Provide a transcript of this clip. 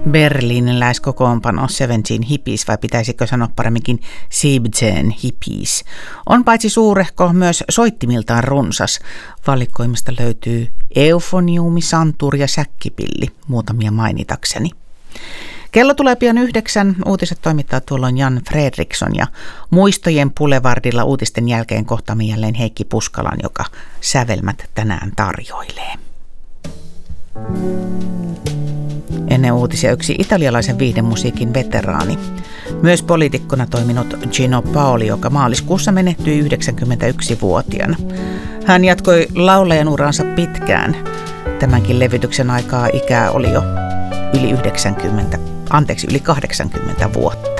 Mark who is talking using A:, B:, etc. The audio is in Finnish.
A: berliiniläiskokoonpano Seventeen Hippies, vai pitäisikö sanoa paremminkin 17 Hippies, on paitsi suurehko myös soittimiltaan runsas. Valikoimasta löytyy eufoniumi, santuri ja säkkipilli, muutamia mainitakseni. Kello tulee pian 9. Uutiset toimittaa tuolloin Jan Fredriksson ja Muistojen Boulevardilla uutisten jälkeen kohtaamme jälleen Heikki Puskalan, joka sävelmät tänään tarjoilee. Ennen uutisia yksi italialaisen viihdemusiikin veteraani. Myös poliitikkona toiminut Gino Paoli, joka maaliskuussa menehtyi 91-vuotiaana. Hän jatkoi laulajan uransa pitkään. Tämänkin levytyksen aikaa ikää oli jo yli 80 vuotta.